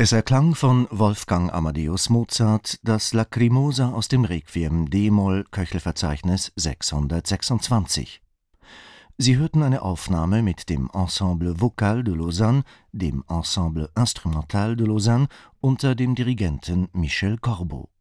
Es erklang von Wolfgang Amadeus Mozart das Lacrimosa aus dem Requiem d-Moll Köchelverzeichnis 626. Sie hörten eine Aufnahme mit dem Ensemble Vocal de Lausanne, dem Ensemble Instrumental de Lausanne unter dem Dirigenten Michel Corbeau.